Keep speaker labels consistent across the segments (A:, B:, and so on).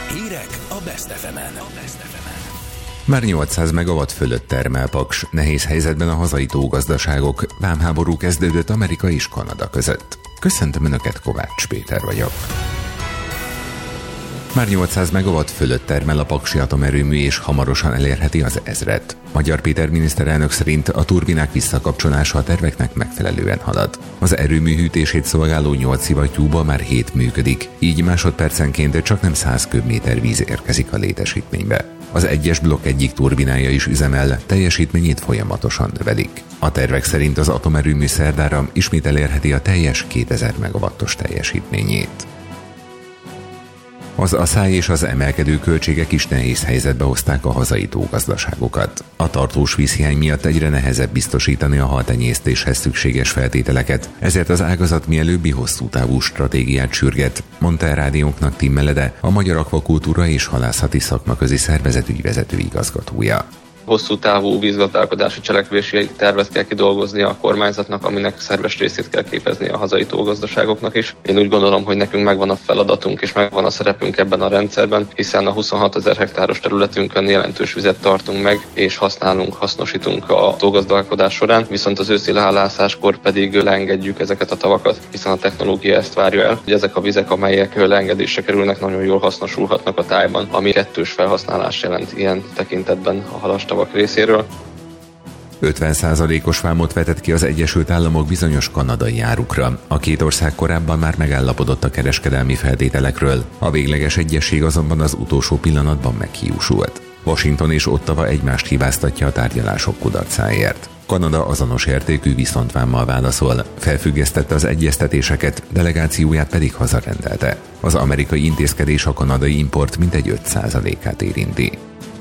A: Hírek a Best FM-en.
B: Már 800 megawatt fölött termel Paks. Nehéz helyzetben a hazai tógazdaságok. Vámháború kezdődött Amerika és Kanada között. Köszöntöm Önöket, Kovács Péter vagyok. Már 800 megawatt fölött termel a paksi atomerőmű, és hamarosan elérheti az 1000-et. Magyar Péter miniszterelnök szerint a turbinák visszakapcsolása a terveknek megfelelően halad. Az erőmű hűtését szolgáló 8 szivattyúból már 7 működik, így másodpercenként csaknem 100 köbméter víz érkezik a létesítménybe. Az egyes blokk egyik turbinája is üzemel, teljesítményét folyamatosan növelik. A tervek szerint az atomerőmű szerdára ismét elérheti a teljes 2000 megawattos teljesítményét. Az asszály és az emelkedő költségek is nehéz helyzetbe hozták a hazai tógazdaságokat. A tartós vízhiány miatt egyre nehezebb biztosítani a haltenyésztéshez szükséges feltételeket, ezért az ágazat mielőbbi hosszú távú stratégiát sürget, mondta a rádiónknak Tim Melede, a Magyar Akvakultúra és Halászati Szakmaközi Szervezet ügyvezető igazgatója.
C: Hosszú távú vízgazdálkodási cselekvési tervet kell kidolgozni a kormányzatnak, aminek szerves részét kell képezni a hazai tógazdaságoknak is. Én úgy gondolom, hogy nekünk megvan a feladatunk és megvan a szerepünk ebben a rendszerben, hiszen a 26 000 hektáros területünkön jelentős vizet tartunk meg, és hasznosítunk a tógazdálkodás során, viszont az őszi lehalászáskor pedig leengedjük ezeket a tavakat, hiszen a technológia ezt várja el, hogy ezek a vizek, amelyek leengedésre kerülnek, nagyon jól hasznosulhatnak a tájban, ami kettős felhasználás jelent ilyen tekintetben a halastavak részéről.
B: 50%-os vámot vetett ki az Egyesült Államok bizonyos kanadai árukra. A két ország korábban már megállapodott a kereskedelmi feltételekről. A végleges egyezség azonban az utolsó pillanatban meghiúsult. Washington és Ottawa egymást hibáztatja a tárgyalások kudarcáért. Kanada azonos értékű viszontvámmal válaszol, felfüggesztette az egyeztetéseket, delegációját pedig hazarendelte. Az amerikai intézkedés a kanadai import mintegy 5%-át érinti.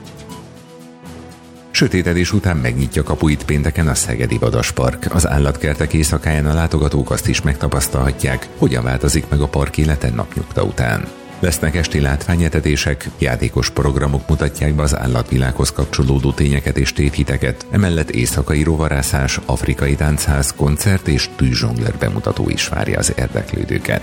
B: Sötétedés után megnyitja kapuit pénteken a Szegedi Vadaspark. Az állatkertek éjszakáján a látogatók azt is megtapasztalhatják, hogyan változik meg a park élete napnyugta után. Lesznek esti látványetetések, játékos programok mutatják be az állatvilághoz kapcsolódó tényeket és tévhiteket, emellett éjszakai rovarászás, afrikai táncház, koncert és tűzzsongler bemutató is várja az érdeklődőket.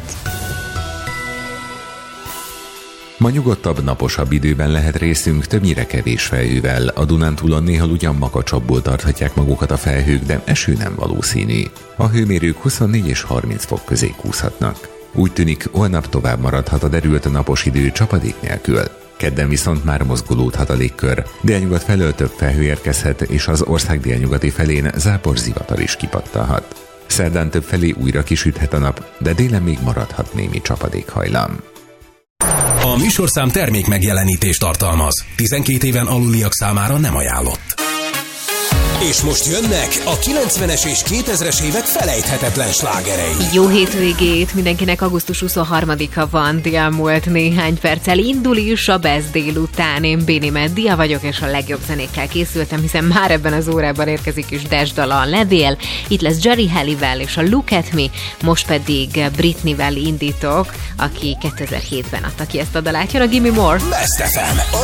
B: Ma nyugodtabb, naposabb időben lehet részünk, többnyire kevés felhővel. A Dunántúlon néhol ugyan makacsabbul tarthatják magukat a felhők, de eső nem valószínű. A hőmérők 24 és 30 fok közé kúszhatnak. Úgy tűnik, holnap tovább maradhat a derült napos idő csapadék nélkül. Kedden viszont már mozgolódhat a légkör. Délnyugat felől több felhő érkezhet, és az ország délnyugati felén zápor zivatar is kipattalhat. Szerdán több felé újra kisüthet a nap, de délen még maradhat némi csapadékhajlam.
A: A műsorszám termék megjelenítést tartalmaz. 12 éven aluliak számára nem ajánlott. És most jönnek a 90-es és 2000-es évek felejthetetlen slágerei.
D: Jó hétvégét! Mindenkinek augusztus 23-a van, elmúlt néhány perccel indul is a Best délután. Én Béni Meddia vagyok, és a legjobb zenékkel készültem, hiszen már ebben az órában érkezik is Dash dala, a Levél. Itt lesz Jerry Halliwell és a Look at Me, most pedig Britney-vel indítok, aki 2007-ben adta ki ezt a dalát. Jön a Gimme More!
A: Best FM, a